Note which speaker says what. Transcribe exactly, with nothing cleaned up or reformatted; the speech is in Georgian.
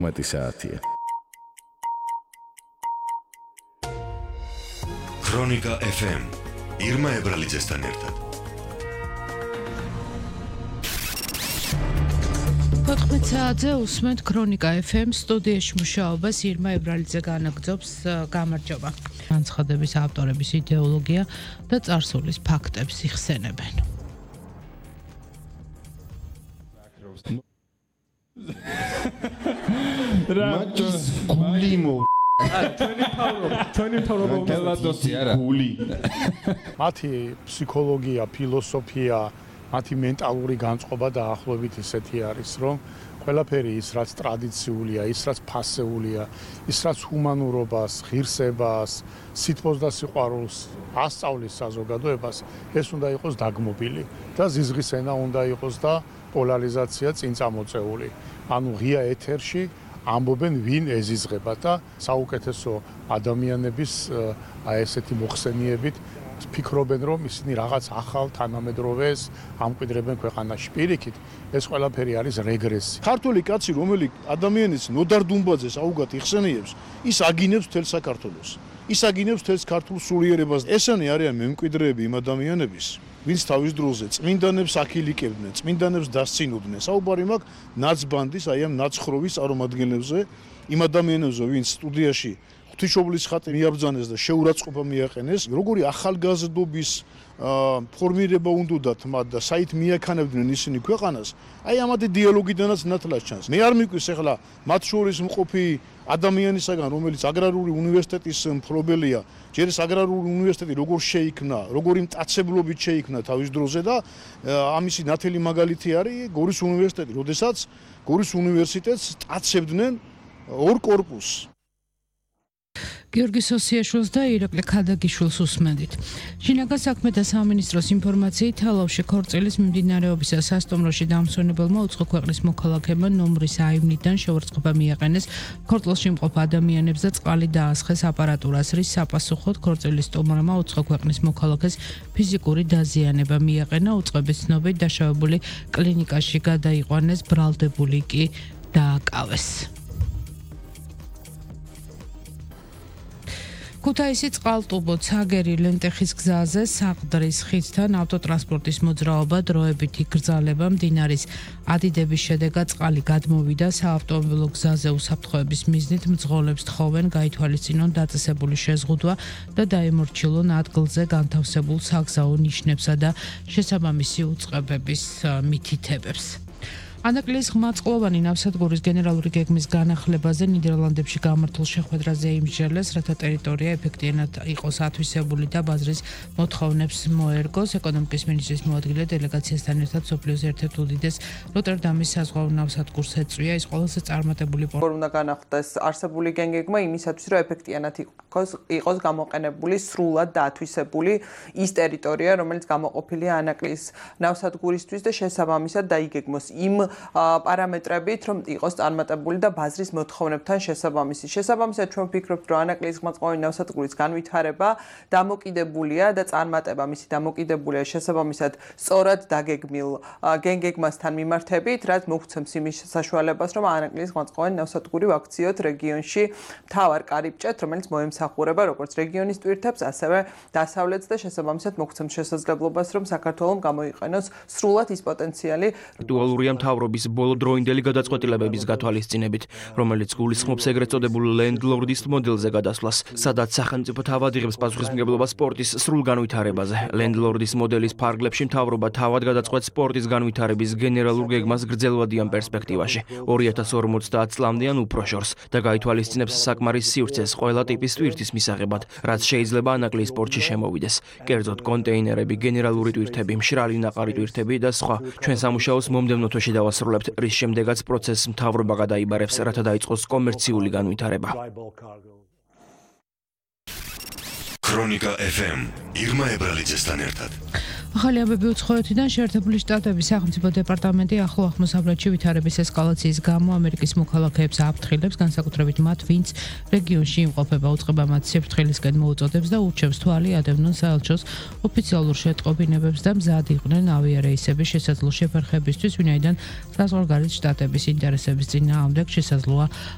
Speaker 1: მათი საათია.
Speaker 2: ქრონიკა ეფ ემ ირმა ებრალიძესთან ერთად.
Speaker 3: ოთხმეტ საათზე უსმენთ ქრონიკა ეფ ემ სტუდიაში მუშაობას ირმა ებრალიძე განაგრძობს. გამარჯობა. განცხადების ავტორების იდეოლოგია და წარსულის ფაქტებს იხსენებენ.
Speaker 4: მაჩის გული მო ჩვენი თავრობა ჩვენი თავრობა გელადოსი არა გული
Speaker 5: მათი ფსიქოლოგია, ფილოსოფია, მათი მენტალური განწყობა დაახლოებით ისეთი არის, რომ ყველაფერი ის რაც ტრადიციულია, ის რაც ფასეულია, ის რაც ჰუმანურობას, ღირსებას, სითბოს და სიყვარულს ასწავლის საზოგადოებას, ეს უნდა იყოს დაგმობილი და ზიზღის ენა უნდა იყოს და პოლარიზაცია წინ წამოწეული. ანუ ღია ეთერში ამბობენ ვინ ეზიზღება და საუკეთესო ადამიანების აი ესეთი მოხსენიებით ფიქრობენ რომ ისინი რაღაც ახალ თანამედროვეს ამკვიდრებენ ქვეყანაში. პირიქით ეს ყველაფერი არის რეგრესი.
Speaker 6: ქართული კაცი რომელი ადამიანის ნოდარ დუმბაძეს აუგად იხსენიებს, ის აგინებს მთელ საქართველოს. ის აგინებს მთელ ქართულ სულიერებას. ესენი არიან მემკვიდრეები იმ ადამიანების, ვინც თავის დროზე წმინდანებს აქილიკებდნენ, წმინდანებს დასცინოდნენ. საუბარი მაქვს ნაცბანდის, აი ამ ნაცხროვის წარმომადგენლებზე, იმ ადამიანებზე, ვინც სტუდიაში ღვთისმშობლის ხატი მიაბრძანეს და შეურაცხყოფა მიაყენეს, როგორი ახალგაზრდობის ფორმირება უნდათ მათ და საით მიაქანებდნენ ისინი ქვეყანას, აი ამათი დიალოგიდანაც ნათლად ჩანს. მე არ მიყვის ახლა მათ შორის მყოფი ადამიანისაგან, რომელიც აგრარული უნივერსიტეტის მფლობელია, ჯერ ეს აგრარული უნივერსიტეტი როგორ შეიქმნა, როგორი მტაცებლობით შეიქმნა თავის დროზე და ამისი ნათელი მაგალითი არის გორის უნივერსიტეტი, როდესაც გორის უნივერსიტეტს ტაცებდნენ ორ კორპუსს.
Speaker 3: გიორგი სოსიაშვილს და ირაკლი ქადაგიშვილს უსმენდით. შინაგან საქმეთა სამინისტროს ინფორმაციით თალავში ქორწილის მიმდინარეობისას სასტუმროში დამსვენებელმა უცხო ქვეყნის მოქალაქეებმა ნომრის აივნიდან შეურაცხყოფა მიაყენეს. ქორწილში მყოფ ადამიანებს და წყალი დაასხეს აპარატურას, რის საპასუხოდ ქორწილის სტუმრმა უცხო ქვეყნის მოქალაქეს ფიზიკური დაზიანება მიაყენა. უწყების ცნობით დაშავებული კლინიკაში გადაიყვანეს, ბრალდებული კი დააკავეს. ქუთაისი წყალტუბო ცაგერი ლენტეხის გზაზე საყდრის ხიდთან ავტოტრანსპორტის მოძრაობა დროებით იკრძალება. მდინარის ადიდების შედეგად წყალი გადმოვიდა. საავტომობილო გზაზე უსაფრთხოების მიზნით მძღოლებს თხოვენ გაითვალისწინონ დაწესებული შეზღუდვა და დაემორჩილონ ადგილზე განთავსებულ საგზაო ნიშნებსა და შესაბამისი უწყებების მითითებებს. ანაკლიის ღმერთწყლოვანი ნავსადგურის გენერალური გეგმის განახლებაზე ნიდერლანდებში გამართულ შეხვედრაზე იმსჯელეს, რათა ტერიტორია ეფექტიანად იყოს ათვისებული და ბაზრის მოთხოვნებს მოერგოს. ეკონომიკის მინისტრის მოადგილე დელეგაციასთან ერთად სოფლიოს ერთ-ერთ უდიდეს როტერდამის საზღვაო ნავსადგურს ეწვია. ის ყველაზე წარმატებული
Speaker 7: პორტ უნდა განახლდეს არსებული გენგეგმა იმისათვის, რომ ეფექტიანად იყოს იყოს გამოყენებული სრულად და ათვისებული ის ტერიტორია, რომელიც გამოყოფილია ანაკლიის ნავსადგურისთვის და შესაბამისად დაიგეგმოს იმ პარამეტრებით, რომ იყოს წარმატებული და ბაზრის მოთხოვნებთან შესაბამისი. შესაბამისად ჩვენ ვფიქრობთ, რომ ანაკლიის ღმერთწყლოვანი ნავსადგურის განვითარება დამოკიდებულია და წარმატება მისი დამოკიდებულია შესაბამისად სწორად დაგეგმილ გენგეგმასთან მიმართებით, რაც მოგვცემს იმის საშუალებას, რომ ანაკლიის ღმერთწყლოვანი ნავსადგური ვაქციოთ რეგიონში მთავარ კარიბჭეთ, რომელიც მოემსახურება როგორც რეგიონის ტვირთებს, ასევე დასავლეთს და შესაბამისად მოგვცემს შესაძლებლობას, რომ საქართველოს გამოიყენოს სრულად ის პოტენციალი,
Speaker 8: აქტუალურია მთავრობის ბოლოდროინდელი გადაწყვეტილებების გათვალისწინებით, რომელიც გულისხმობს ეგრეთ წოდებულ ლენდლორდის მოდელზე გადასვლას, სადაც სახელმწიფო თავად იღებს პასუხისმგებლობას სპორტის სრულ განვითარებაზე. ლენდლორდის მოდელის ფარგლებში მთავრობა თავად გადაწყვეტს სპორტის განვითარების გენერალურ გეგმას გრძელვადიან პერსპექტივაში, ორი ათას ორმოცდაათ წლამდე ან უფრო შორს და გაითვალისწინებს საკმარის სივრცეს ყველა ტიპის ტვირთის მისაღებად, რაც შეიძლება ანაკლიის სპორტში შემოვიდეს. კერძოდ კონტეინერები, გენერალური ტვირთები, მშრალი ნაყარი ტვირთები და სხვა. ჩვენ სამუშაოს მომდევნო თვეში დავასრულებთ, რის შემდეგაც პროცესს მთავრობა გადაიბარებს, რათა დაიწყოს კომერციული განვითარება.
Speaker 2: ქრონიკა ეფ ემ ირმა ებრალიძესთან ერთად.
Speaker 3: ახალი ამბები უცხოეთიდან. შეერთებული შტატების სახელმწიფო დეპარტამენტი ახლო აღმოსავლეთში ვითარების ესკალაციის გამო ამერიკის მოქალაქეებს აფრთხილებს, განსაკუთრებით მათ, ვინც რეგიონში იმყოფება. უწყება მათ სიფრთხილისკენ მოუწოდებს და ურჩევს თვალი ადევნონ საელჩოს ოფიციალურ შეტყობინებებს და მზად იყვნენ ავიარეისების შესაძლო შეფერხებისთვის, ვინაიდან საზღვარგარეთ შტატების ინტერესების წინააღმდეგ შესაძლოა